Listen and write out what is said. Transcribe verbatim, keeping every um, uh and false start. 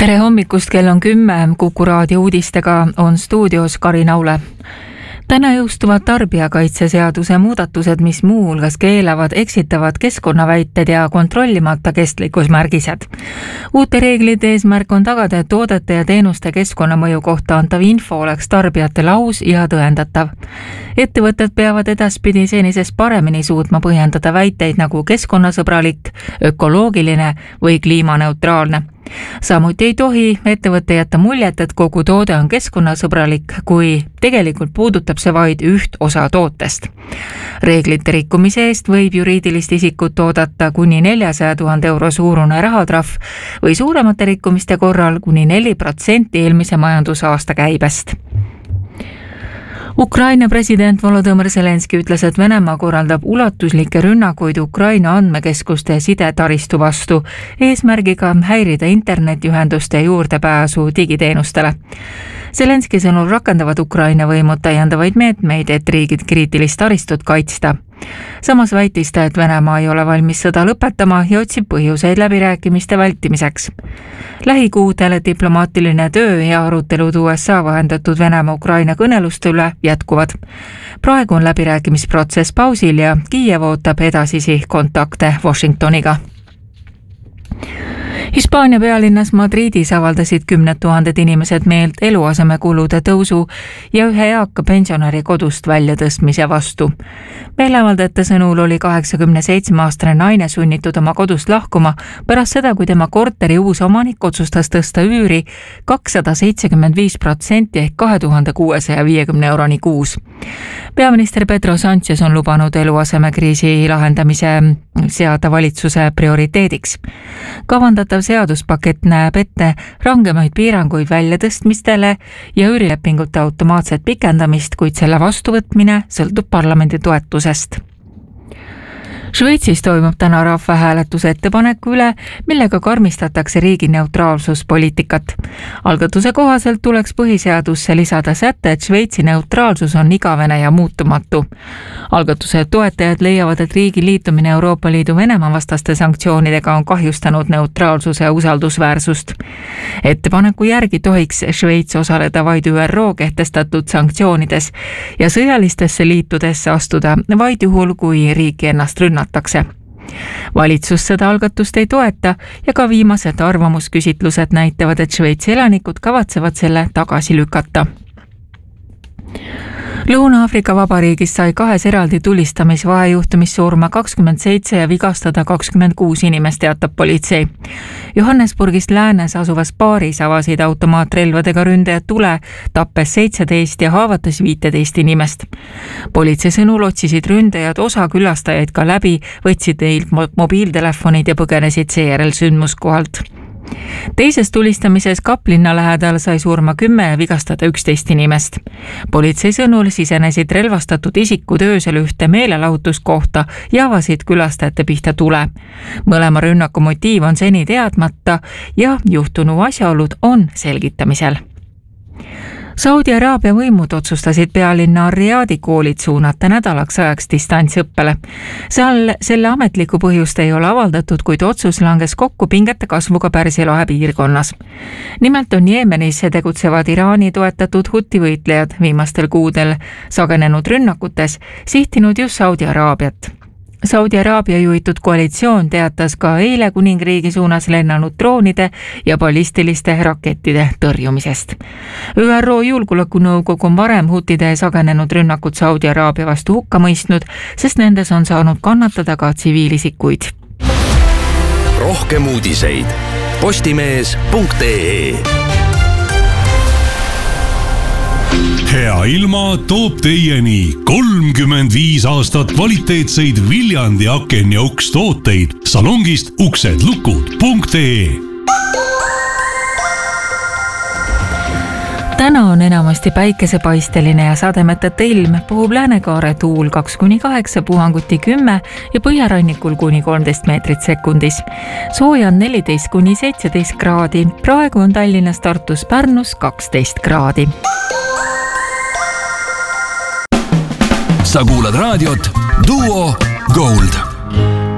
Tere hommikust, kell on kümme, Kuku raadio uudistega on stuudios Karin Aule. Täna jõustuvad tarbijakaitseseaduse muudatused, mis muuhulgas keelavad eksitavad keskkonnaväited ja kontrollimata kestlikkusmärgised. Uute reeglite eesmärk on tagada, et toodete ja teenuste keskkonnamõju kohta antav info oleks tarbijatele aus ja tõendatav. Ettevõtted peavad edaspidi senisest paremini suutma põhjendada väiteid nagu keskkonnasõbralik, ökoloogiline või kliimaneutraalne. Samuti ei tohi ettevõtte jätta muljet, et kogu toode on keskkonnasõbralik, kui tegelikult puudutab see vaid üht osa tootest. Reeglite rikkumise eest võib juriidilist isikut oodata kuni neljasaja tuhande euro suurune rahatrahv või suuremate rikkumiste korral kuni neli protsenti eelmise majandusaasta käibest. Ukraina president Volodõmõr Zelenski ütles, et Venemaa korraldab ulatuslikke rünnakuid Ukraina andmekeskuste sidetaristu vastu, eesmärgiga häirida internetiühenduste juurdepääsu digiteenustele. Zelenski sõnul rakendavad Ukraina võimud täiendavaid meetmeid, et riigid kriitilist taristut kaitsta. Samas väitis ta, et Venemaa ei ole valmis sõda lõpetama ja otsib põhjuseid läbirääkimiste vältimiseks. Lähikuudel diplomaatiline töö ja arutelud U S A vahendatud Venemaa-Ukraina kõneluste üle jätkuvad. Praegu on läbirääkimisprotsess pausil ja Kiiev ootab edasisi kontakte Washingtoniga. Hispaania pealinnas Madridis avaldasid kümned tuhanded inimesed meelt eluasemekulude tõusu ja ühe eaka pensionäri kodust väljatõstmise vastu. Meeleavaldajate sõnul oli kaheksakümne seitsme aastane naine sunnitud oma kodust lahkuma pärast seda, kui tema korteri uus omanik otsustas tõsta üüri kakssada seitsekümmend viis protsenti ehk kahe tuhande kuuesaja viiekümne euroni kuus. Peaminister Pedro Sánchez on lubanud eluasemekriisi lahendamise seada valitsuse prioriteediks. Kavandatav seaduspakett näeb ette rangemaid piiranguid väljatõstmistele ja üürilepingute automaatset pikendamist, kuid selle vastuvõtmine sõltub parlamendi toetusest. Šveitsis toimub täna rahvahääletuse ettepaneku üle, millega karmistatakse riigi neutraalsuspoliitikat. Algatuse kohaselt tuleks põhiseadusse lisada säte, et Šveitsi neutraalsus on igavene ja muutumatu. Algatuse toetajad leiavad, et riigi liitumine Euroopa Liidu Venemaa vastaste sanktsioonidega on kahjustanud neutraalsuse usaldusväärsust. Ettepaneku järgi tohiks Šveits osaleda vaid Ü R O kehtestatud sanktsioonides ja sõjalistesse liitudesse astuda vaid juhul, kui riiki ennast rünnatakse. Valitsus seda algatust ei toeta ja ka viimased arvamusküsitlused näitavad, et Šveitsi elanikud kavatsevad selle tagasi lükata. Lõuna-Aafrika Vabariigis sai kahes eraldi tulistamisvahejuhtumis surma kakskümmend seitse ja vigastada kakskümmend kuus inimest, teatab politsei. Johannesburgist läänes asuvas baaris avasid automaatrelvadega ründajad tule, tappes seitseteist ja haavatas viiteist inimest. Politsei sõnul otsisid ründajad osa külastajaid ka läbi, võtsid neilt mobiiltelefonid ja põgenesid seejärel sündmuskohalt. Teises tulistamises Kaplinna lähedal sai surma kümme ja vigastada üksteist inimest. Politsei sõnul sisenesid relvastatud isikud öösel ühte meelelahutuskohta ja avasid külastajate pihta tule. Mõlema rünnaku motiiv on seni teadmata ja juhtunu asjaolud on selgitamisel. Saudi Araabia võimud otsustasid pealinna Ar-Riyadi koolid suunata nädalaks ajaks distantsõppele. Seal selle ametlikku põhjust ei ole avaldatud, kuid otsus langes kokku pingete kasvuga Pärsia lahe piirkonnas. Nimelt on Jeemenis tegutsevad Iraani toetatud huti võitlejad viimastel kuudel sagenenud rünnakutes sihtinud just Saudi Araabiat. Saudi Araabia juhitud koalitsioon teatas ka eile kuningriigi suunas lennanud droonide ja ballistiliste rakettide tõrjumisest. Ü R O julgeolekunõukogu on varem hutide sagenenud rünnakud Saudi Araabia vastu hukka mõistnud, sest nendes on saanud kannatada ka tsiviilisikuid. Rohkem uudiseid postimees punkt ee. Hea ilma toob teieni kolmkümmend viis aastat kvaliteetseid Viljandi aken ja uks tooteid salongist uksed lukud punkt ee. Täna on enamasti päikesepaisteline ja sademeteta ilm, puhub läänekaare tuul kaks kuni kaheksa, puhanguti kümme ja põhjarannikul kuni kolmteist meetrit sekundis. Sooja on neliteist kuni seitseteist kraadi, praegu on Tallinnas, Tartus, Pärnus kaksteist kraadi. Sa kuulad raadiot Duo Gold.